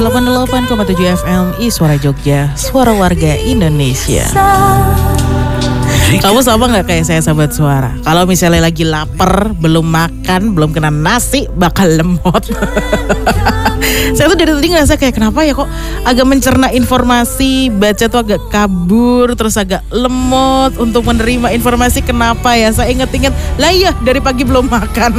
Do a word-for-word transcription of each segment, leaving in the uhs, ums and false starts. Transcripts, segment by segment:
delapan puluh delapan koma tujuh F M I Suara Jogja, suara warga Indonesia. Kamu sama gak kayak saya sahabat suara? Kalau misalnya lagi lapar, belum makan, belum kena nasi, bakal lemot. Saya tuh dari tadi ngerasa kayak kenapa ya kok agak mencerna informasi, baca tuh agak kabur, terus agak lemot untuk menerima informasi. Kenapa ya? Saya inget-inget, lah iya dari pagi belum makan.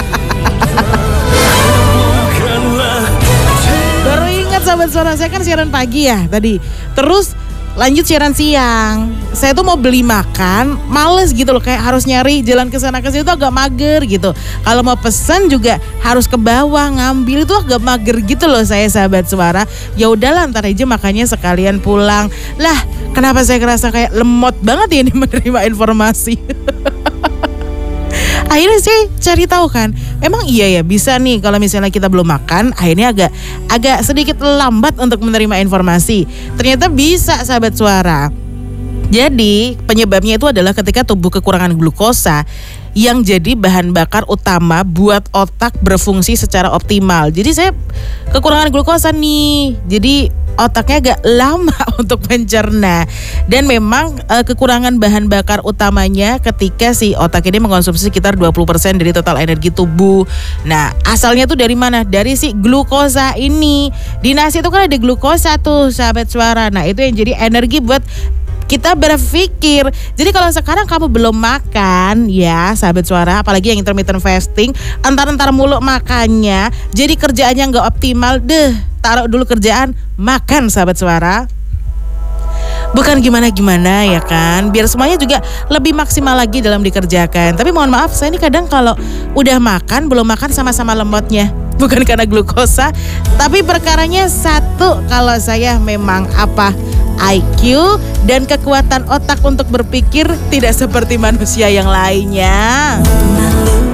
Baru ingat sahabat suara, saya kan siaran pagi ya tadi. Terus lanjut siaran siang. Saya tuh mau beli makan, males gitu loh, kayak harus nyari jalan ke sana ke sini tuh agak mager gitu. Kalau mau pesan juga harus ke bawah ngambil itu agak mager gitu loh saya sahabat suara. Ya udahlah ntar aja makanya sekalian pulang. Lah, kenapa saya ngerasa kayak lemot banget ya ini menerima informasi. Akhirnya saya cari tahu kan, emang iya ya bisa nih kalau misalnya kita belum makan, akhirnya agak agak sedikit lambat untuk menerima informasi. Ternyata bisa sahabat suara. Jadi penyebabnya itu adalah ketika tubuh kekurangan glukosa yang jadi bahan bakar utama buat otak berfungsi secara optimal. Jadi saya kekurangan glukosa nih, jadi otaknya agak lama untuk mencerna. Dan memang e, kekurangan bahan bakar utamanya ketika si otak ini mengkonsumsi sekitar dua puluh persen dari total energi tubuh. Nah asalnya tuh dari mana? Dari si glukosa ini. Di nasi itu kan ada glukosa tuh sahabat suara. Nah itu yang jadi energi buat kita berpikir. Jadi kalau sekarang kamu belum makan ya sahabat suara, apalagi yang intermittent fasting, entar-entar mulu makannya, jadi kerjaannya gak optimal. Deh, taruh dulu kerjaan, makan sahabat suara. Bukan gimana-gimana ya kan, biar semuanya juga lebih maksimal lagi dalam dikerjakan. Tapi mohon maaf, saya ini kadang kalau udah makan, belum makan sama-sama lemotnya. Bukan karena glukosa, tapi perkaranya satu, kalau saya memang apa I Q dan kekuatan otak untuk berpikir tidak seperti manusia yang lainnya.